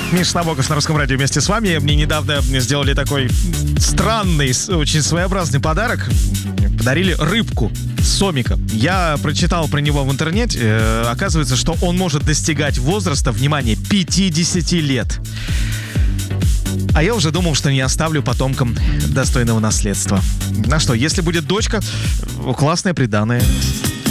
Миша Набоков на Русском радио вместе с вами. Мне недавно сделали такой странный, очень своеобразный подарок. Подарили рыбку сомика. Я прочитал про него в интернете. Оказывается, что он может достигать возраста, внимание, 50 лет. А я уже думал, что не оставлю потомкам достойного наследства. Ну что, если будет дочка, классное приданое.